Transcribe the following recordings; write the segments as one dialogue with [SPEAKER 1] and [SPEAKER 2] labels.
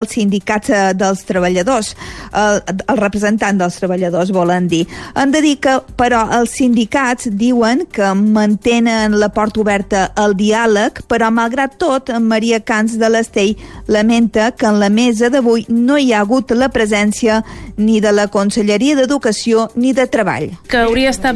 [SPEAKER 1] els sindicats dels treballadors, els representants dels treballadors, volen dir. Han de dir que, però, els sindicats diuen que mantenen la porta oberta al diàleg, però, malgrat tot, Maria Cans de l'Estell lamenta que en la mesa d'avui no hi ha hagut la presència ni de la Conselleria d'Educació ni de Treball.
[SPEAKER 2] Que hauria estat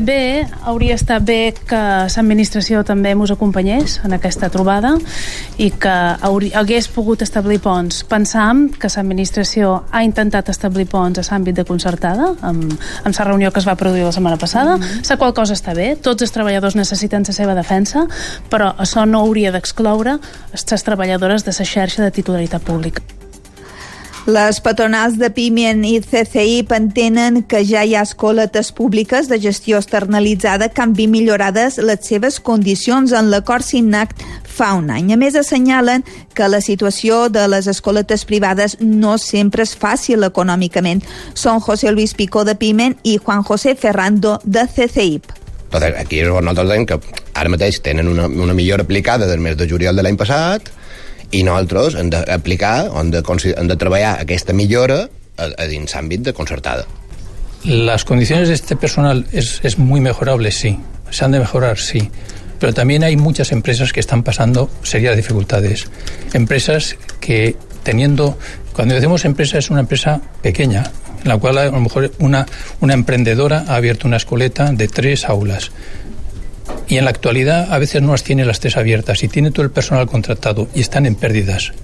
[SPEAKER 2] bé que l'administració també ens acompanyés en aquesta trobada i que hagués pogut establir ponts. Pensam que l'administració ha intentat establir ponts a l'àmbit de concertada, amb la reunió que es va produir la setmana passada. La qual cosa està bé, tots els treballadors necessiten la seva defensa, però això no hauria d'excloure les treballadores de la xarxa de titularitat pública.
[SPEAKER 1] Les patronals de Pimien i CCIP entenen que ja hi ha escoletes públiques de gestió externalitzada que han vist millorades les seves condicions en l'acord signat fa un any. A més, assenyalen que la situació de les escoletes privades no sempre és fàcil econòmicament. Són José Luis Pico de Pimien i Juan José Ferrando de CCIP.
[SPEAKER 3] Aquí nosaltres dèiem que ara mateix tenen una millora aplicada del mes de juliol de l'any passat i nosaltres hem d'aplicar, hem de treballar aquesta millora a dins l'àmbit de concertada.
[SPEAKER 4] Las condiciones de este personal es muy mejorable, sí. Se han de mejorar, sí. Pero también hay muchas empresas que están pasando serias dificultades. Empresas que cuando decimos empresa, es una empresa pequeña, en la cual a lo mejor una emprendedora ha abierto una escoleta de 3 aulas. Y en la actualidad a veces no las tiene las 3 abiertas y tiene todo el personal contratado y están en pérdidas.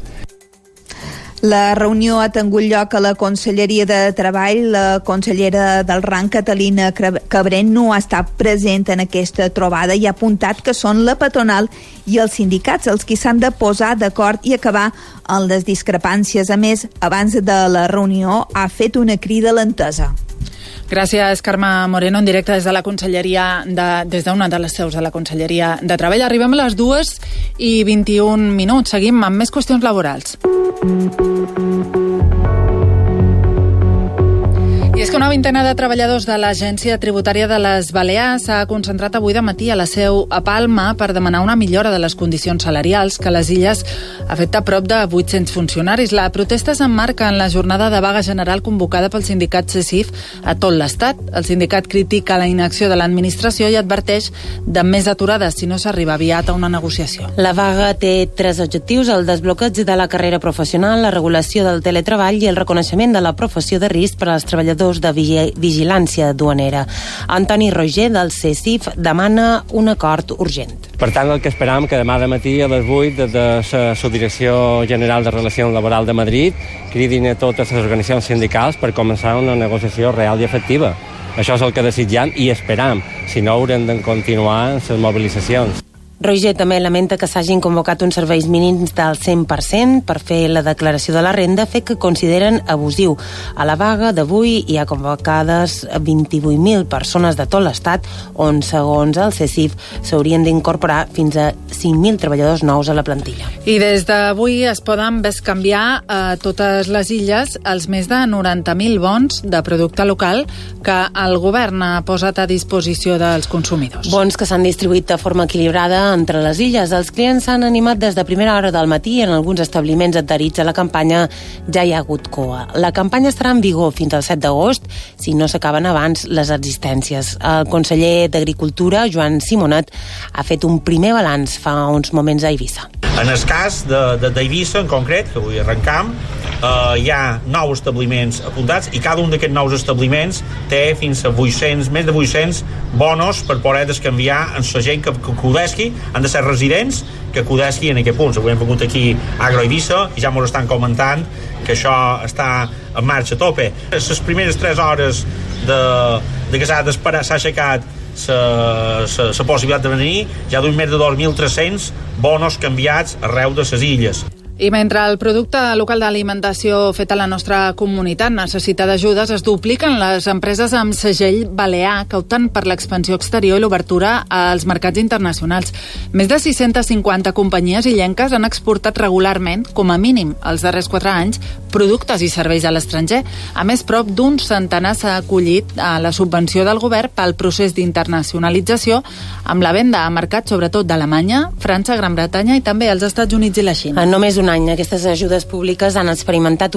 [SPEAKER 1] La reunió ha tingut lloc a la Conselleria de Treball. La consellera del rang, Catalina Cabré, no ha estat present en aquesta trobada i ha apuntat que són la patronal i els sindicats els qui s'han de posar d'acord i acabar amb les discrepàncies. A més, abans de la reunió ha fet una crida a l'entesa.
[SPEAKER 5] Gràcies, Carme Moreno, en directe des de la Conselleria, des d'una de les seus de la Conselleria de Treball. Arribem a les 2:21. Seguim amb més qüestions laborals. I és que una vintena de treballadors de l'Agència Tributària de les Balears s'ha concentrat avui de matí a la seu a Palma per demanar una millora de les condicions salarials que a les illes afecta prop de 800 funcionaris. La protesta s'emmarca en la jornada de vaga general convocada pel sindicat CESIF a tot l'Estat. El sindicat critica la inacció de l'administració i adverteix de més aturades si no s'arriba aviat a una negociació.
[SPEAKER 6] La vaga té 3 objectius: el desbloqueig de la carrera professional, la regulació del teletreball i el reconeixement de la professió de risc per als treballadors de vigilància duanera. Antoni Roger, del CESIF, demana un acord urgent.
[SPEAKER 7] Per tant, el que esperam que demà de matí a les 8 de la Subdirecció General de Relació Laboral de Madrid cridin a totes les organitzacions sindicals per començar una negociació real i efectiva. Això és el que desitjam i esperam, si no haurem de continuar les mobilitzacions.
[SPEAKER 6] Roger també lamenta que s'hagin convocat uns serveis mínims del 100% per fer la declaració de la renda, fet que consideren abusiu. A la vaga d'avui hi ha convocades 28.000 persones de tot l'Estat, on, segons el CESIF, s'haurien d'incorporar fins a 5.000 treballadors nous a la plantilla.
[SPEAKER 5] I des d'avui es poden bescanviar a totes les illes els més de 90.000 bons de producte local que el govern ha posat a disposició dels consumidors.
[SPEAKER 6] Bons que s'han distribuït de forma equilibrada entre les illes. Els clients s'han animat des de primera hora del matí. En alguns establiments adherits a la campanya ja hi ha hagut coa. La campanya estarà en vigor fins al 7 d'agost si no s'acaben abans les existències. El conseller d'Agricultura, Joan Simonet, ha fet un primer balanç fa uns moments a Eivissa.
[SPEAKER 8] En el cas d'Eivissa, en concret, que avui arrencam, hi ha 9 establiments apuntats i cada un d'aquests nous establiments té fins a 800, més de 800 bonos per poder descanviar en la gent que acudesqui. Han de ser residents que acudesqui en aquest punt. Avui hem vingut aquí a Agro Eivissa i ja ens estan comentant que això està en marxa a tope. Les primeres 3 hores de que s'ha aixecat la possibilitat de venir, ja duim més de 2.300 bonos canviats arreu de les illes.
[SPEAKER 5] I mentre el producte local d'alimentació fet a la nostra comunitat necessita d'ajudes, es dupliquen les empreses amb segell balear que opten per l'expansió exterior i l'obertura als mercats internacionals. Més de 650 companyies illenques han exportat regularment, com a mínim els darrers 4 anys, productes i serveis a l'estranger. A més, prop d'un centenar s'ha acollit a la subvenció del govern pel procés d'internacionalització amb la venda a mercats sobretot d'Alemanya, França, Gran Bretanya i també als Estats Units i la Xina.
[SPEAKER 6] En només un any, aquestes ajudes públiques han experimentat